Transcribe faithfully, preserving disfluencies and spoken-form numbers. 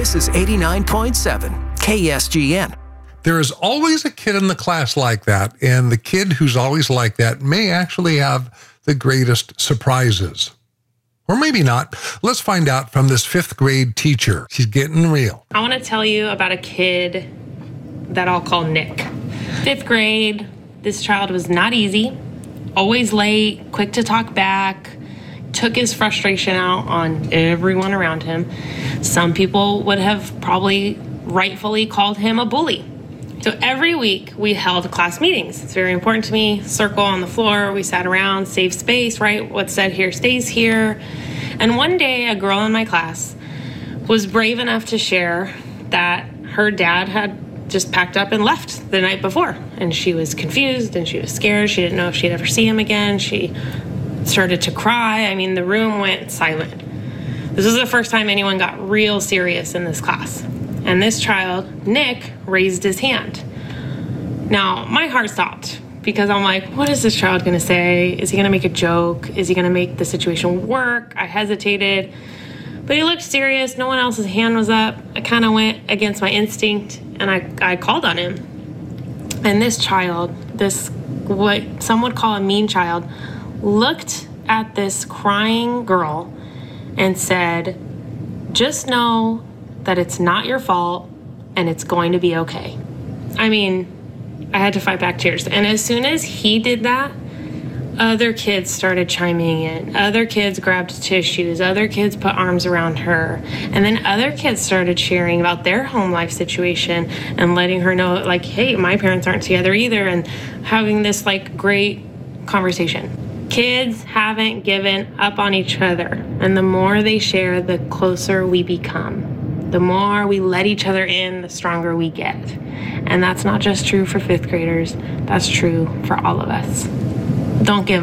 This is eighty-nine point seven K S G N. There is always a kid in the class like that, and the kid who's always like that may actually have the greatest surprises. Or maybe not. Let's find out from this fifth grade teacher. She's getting real. I want to tell you about a kid that I'll call Nick. Fifth grade, this child was not easy, always late, quick to talk back, took his frustration out on everyone around him. Some people would have probably rightfully called him a bully. So every week we held class meetings. It's very important to me. Circle on the floor, we sat around, safe space, right? What's said here stays here. And one day a girl in my class was brave enough to share that her dad had just packed up and left the night before. And she was confused and she was scared. She didn't know if she'd ever see him again. She started to cry. I mean, the room went silent. This was the first time anyone got real serious in this class. And this child, Nick, raised his hand. Now, my heart stopped because I'm like, what is this child gonna say? Is he gonna make a joke? Is he gonna make the situation work? I hesitated, but he looked serious. No one else's hand was up. I kind of went against my instinct and I, I called on him. And this child, this, what some would call a mean child, looked at this crying girl and said, just know that it's not your fault and it's going to be okay. I mean, I had to fight back tears. And as soon as he did that, other kids started chiming in. Other kids grabbed tissues. Other kids put arms around her. And then other kids started sharing about their home life situation and letting her know, like, hey, my parents aren't together either, and having this, like, great conversation. Kids haven't given up on each other. And the more they share, the closer we become. The more we let each other in, the stronger we get. And that's not just true for fifth graders. That's true for all of us. Don't give